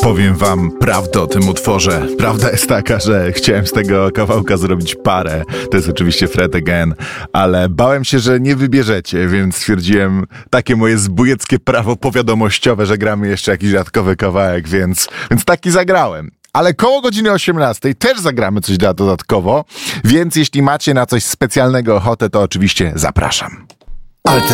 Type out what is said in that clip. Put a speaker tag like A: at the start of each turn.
A: Powiem wam prawdę o tym utworze. Prawda jest taka, że chciałem z tego kawałka zrobić parę. To jest oczywiście Fred Again, ale bałem się, że nie wybierzecie, więc stwierdziłem, takie moje zbójeckie prawo powiadomościowe, że gramy jeszcze jakiś dodatkowy kawałek, więc taki zagrałem. Ale koło godziny 18 też zagramy coś dodatkowo, więc jeśli macie na coś specjalnego ochotę, to oczywiście zapraszam.